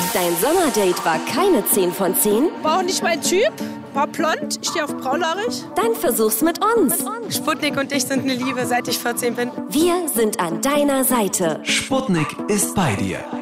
Dein Sommerdate war keine 10 von 10? War auch nicht mein Typ. War blond, ich stehe auf braunhaarig. Dann versuch's mit uns. Sputnik und ich sind eine Liebe, seit ich 14 bin. Wir sind an deiner Seite. Sputnik ist bei dir.